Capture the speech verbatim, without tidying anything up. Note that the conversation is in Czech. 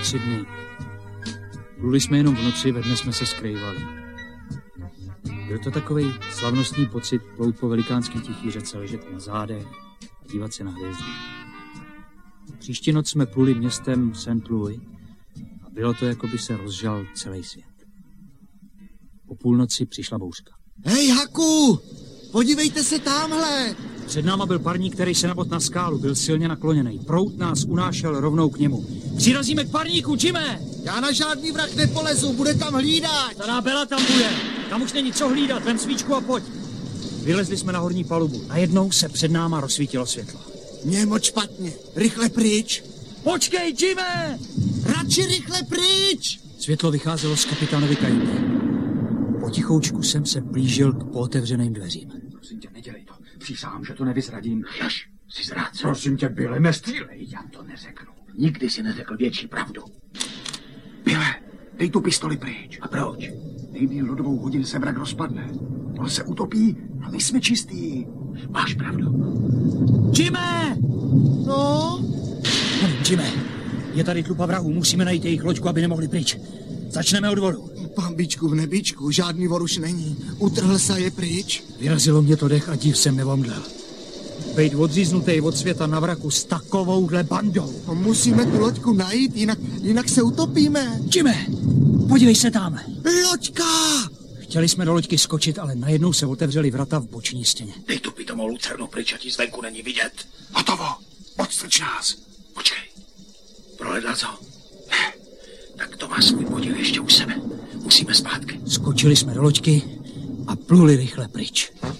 Tři dny. Pluli jsme jenom v noci, ve dne jsme se skrývali. Byl to takovej slavnostní pocit plout po velikánský tichý řece, ležet na zádech a dívat se na hvězdy. Příští noc jsme pluli městem Saint Louis a bylo to, jako by se rozžal celý svět. Po půlnoci přišla bouřka. Hej, Haku! Podívejte se tamhle! Před náma byl parník, který se nabot na skálu, byl silně nakloněný. Proud nás unášel rovnou k němu. Přirazíme k parníku, Jimé! Já na žádný vrah nepolezu, bude tam hlídat! Stará Bela tam bude. Tam už není co hlídat, vem svíčku a pojď. Vylezli jsme na horní palubu. Najednou se před náma rozsvítilo světlo. Mně je moc špatně. Rychle pryč! Počkej, Jimé! Radši rychle pryč! Světlo vycházelo z kapitánovy kajuty. Potichoučku jsem se blížil k pootevřeným dveřím. Prosím tě, nedělej to. Přísahám, že to nevyzradím. Jaž, jsi zrádce. Prosím tě, Byle, nestřílej. Já to neřeknu. Nikdy si neřekl větší pravdu. Byle, dej tu pistoli pryč. A proč? Nejdýl do dvou hodin se vrak rozpadne. On se utopí a my jsme čistí. Máš pravdu. Jimé! No? Nevím, Jimé. Je tady tlupa vrahů, musíme najít jejich loďku, aby nemohli pryč. Začneme od vodu. Pambičku v nebičku, žádný vor už není. Utrhl se je pryč. Vyrazilo mě to dech a div jsem nevomdlel. Bejt odříznutej od světa na vraku s takovouhle bandou. Musíme tu loďku najít, jinak, jinak se utopíme. Jimé, podívej se tam. Loďka! Chtěli jsme do loďky skočit, ale najednou se otevřely vrata v boční stěně. Dej tu pitomou lucernu pryč, a ti zvenku není vidět. Hotovo, odstrč nás. Počkej, prohledal to? Ne, tak to má svůj podíl ještě u sebe. Musíme zpátky. Skočili jsme do loďky a pluli rychle pryč.